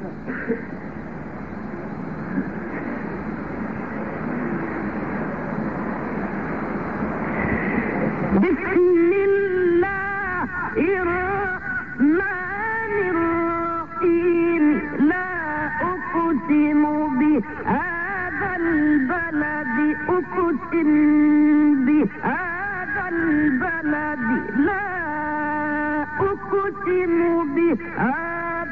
بسم الله الرحمن الرحيم لا أقسم بهذا البلد أقسم بهذا البلد لا أقسم بهذا